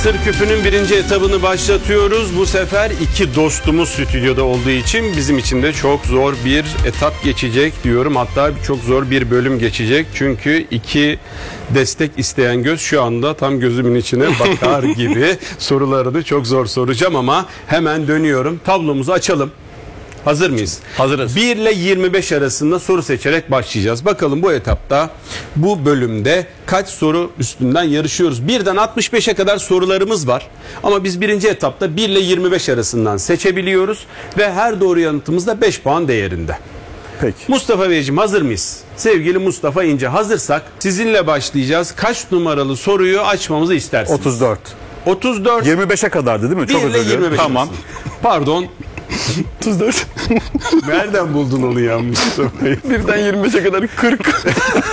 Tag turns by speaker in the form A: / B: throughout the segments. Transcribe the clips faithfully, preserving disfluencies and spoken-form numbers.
A: Sır Küpü'nün birinci etabını başlatıyoruz. Bu sefer iki dostumuz stüdyoda olduğu için bizim için de çok zor bir etap geçecek diyorum. Hatta çok zor bir bölüm geçecek. Çünkü iki destek isteyen göz şu anda tam gözümün içine bakar gibi. Sorularını çok zor soracağım ama hemen dönüyorum. Tablomuzu açalım. Hazır mıyız?
B: Hazırız.
A: bir ile yirmi beş arasında soru seçerek başlayacağız. Bakalım bu etapta, bu bölümde kaç soru üstünden yarışıyoruz? birden altmış beşe kadar sorularımız var. Ama biz birinci etapta bir ile yirmi beş arasından seçebiliyoruz. Ve her doğru yanıtımız da beş puan değerinde.
B: Peki.
A: Mustafa Beyciğim, hazır mıyız? Sevgili Mustafa İnce, hazırsak sizinle başlayacağız. Kaç numaralı soruyu açmamızı istersiniz?
B: otuz dört.
A: otuz dört.
B: yirmi beşe kadardı değil mi? Çok
A: bir ile
B: özür dilerim.
A: yirmi beş
B: Tamam.
A: arasında. Pardon.
B: otuz dört.
A: Nereden buldun onu ya Mustafa Bey?
B: Birden yirmi beşe kadar kırk.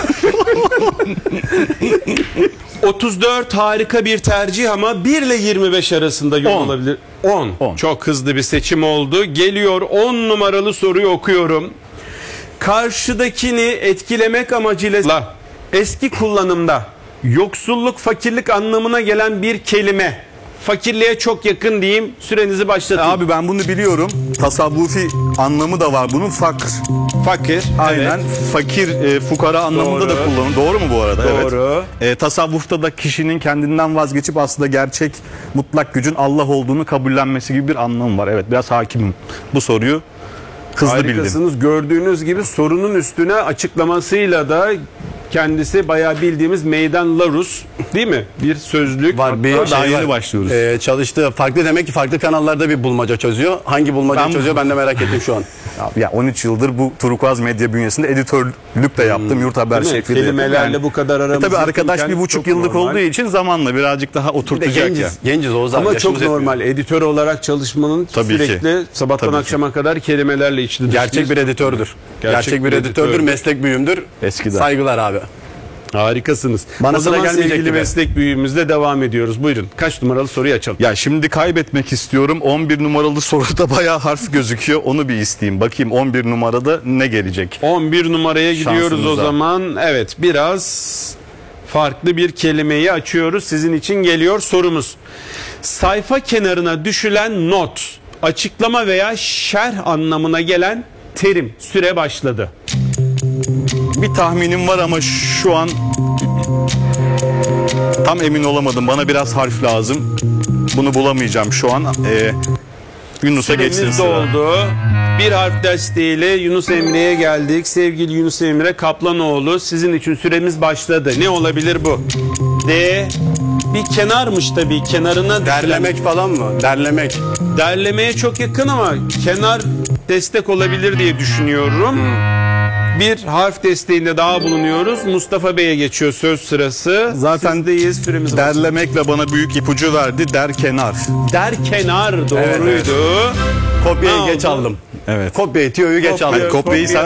A: otuz dört harika bir tercih ama bir ile yirmi beş arasında yol
B: on.
A: olabilir. on.
B: on.
A: Çok hızlı bir seçim oldu. Geliyor, on numaralı soruyu okuyorum. Karşıdakini etkilemek amacıyla eski kullanımda yoksulluk, fakirlik anlamına gelen bir kelime. Fakirliğe çok yakın diyeyim. Sürenizi başlatın.
B: Abi ben bunu biliyorum. Tasavvufi anlamı da var bunun. Fakr.
A: Fakir.
B: Aynen.
A: Evet.
B: Fakir, e, fukara anlamında
A: Doğru.
B: da kullanılır. Doğru mu bu arada?
A: Doğru.
B: Evet. E, tasavvufta da kişinin kendinden vazgeçip aslında gerçek mutlak gücün Allah olduğunu kabullenmesi gibi bir anlamı var. Evet, biraz hakimim. Bu soruyu hızlı bildim.
A: Harikasınız. Gördüğünüz gibi sorunun üstüne açıklamasıyla da kendisi bayağı bildiğimiz Meydan Larus, değil mi? Bir sözlük.
C: Var, bir
A: Hatta
C: şey
B: daha yeni
C: var.
B: başlıyoruz.
C: Ee, çalıştığı farklı, demek ki farklı kanallarda bir bulmaca çözüyor. Hangi bulmaca
B: Ben-
C: çözüyor ben de merak ettim şu an.
B: Ya on üç yıldır bu Turkuaz Medya bünyesinde editörlük de yaptım. Yurt Haber
A: Değil mi?
B: şekli de yaptım.
A: Kelimelerle
B: Yani-
A: bu kadar
B: E
A: aramız
B: tabii arkadaş
A: yakınken
B: bir buçuk
A: çok
B: yıllık
A: normal.
B: olduğu için zamanla birazcık daha
C: Bir de
B: oturtacak ya.
C: genciz, genciz Oğuz abi.
A: Ama çok
C: yaşımız yetmiyor.
A: normal. Editör olarak çalışmanın
B: Tabii
A: sürekli
B: ki.
A: sabahtan
B: Tabii ki.
A: akşama kadar kelimelerle içli dışlıyız.
C: Gerçek bir editördür.
A: Gerçek
C: Gerçek,
A: bir
C: bir editördür,
A: editördür.
C: meslek büyüğümdür.
B: Eskiden.
C: Saygılar abi.
A: Harikasınız.
C: Bana
A: o
C: sıra
A: zaman
C: gelmeyecek
A: sevgili
C: gibi.
A: meslek büyüğümüzle devam ediyoruz. Buyurun. Kaç numaralı soruyu açalım?
B: Ya şimdi kaybetmek istiyorum. on bir numaralı soruda bayağı harf gözüküyor. Onu bir isteyeyim. Bakayım on bir numarada ne gelecek?
A: on bir numaraya gidiyoruz o
B: Şansımıza.
A: zaman. Evet, biraz farklı bir kelimeyi açıyoruz. Sizin için geliyor sorumuz. Sayfa kenarına düşülen not, açıklama veya şerh anlamına gelen terim. Süre başladı.
B: Bir tahminim var ama şu an tam emin olamadım. Bana biraz harf lazım. Bunu bulamayacağım şu an. Ee, Yunus'a geçsin
A: Süremiz de
B: sıra.
A: oldu. Bir harf desteğiyle Yunus Emre'ye geldik. Sevgili Yunus Emre Kaplanoğlu, sizin için süremiz başladı. Ne olabilir bu? D. Bir kenarmış tabii. Kenarına
C: Derlemek falan mı? Derlemek.
A: derlemeye çok yakın ama kenar destek olabilir diye düşünüyorum. Bir harf desteğinde daha bulunuyoruz. Mustafa Bey'e geçiyor söz sırası.
B: Zaten
A: Sizdeyiz, süremiz başladı.
B: derlemekle bana büyük ipucu verdi. Derkenar.
A: Derkenar doğruydu.
C: Evet,
A: Ne
C: Kopyayı
A: oldu?
C: geç aldım.
B: Evet.
C: Kopyayı, tüyoyu geç
A: Kopya-
C: aldım.
B: Kopyayı sen